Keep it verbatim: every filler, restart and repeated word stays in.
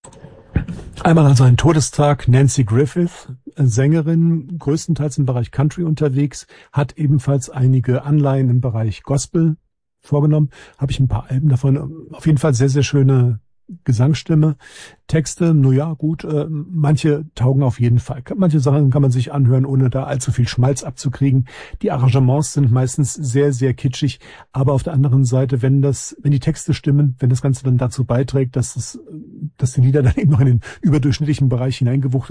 Einmal an seinen Todestag Nancy Griffith, Sängerin, größtenteils im Bereich Country unterwegs, hat ebenfalls einige Anleihen im Bereich Gospel vorgenommen. Habe ich ein paar Alben davon. Auf jeden Fall sehr, sehr schöne Gesangsstimme. Texte, nur ja, gut, äh, manche taugen auf jeden Fall. Manche Sachen kann man sich anhören, ohne da allzu viel Schmalz abzukriegen. Die Arrangements sind meistens sehr, sehr kitschig, aber auf der anderen Seite, wenn das, wenn die Texte stimmen, wenn das Ganze dann dazu beiträgt, dass es, dass die Lieder dann eben noch in den überdurchschnittlichen Bereich hineingewuchtet